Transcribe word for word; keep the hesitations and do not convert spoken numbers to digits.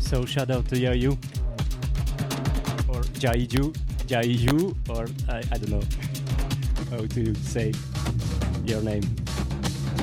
So shout out to Yayu or Jaiju, Jaiju, or I, I don't know how to say your name.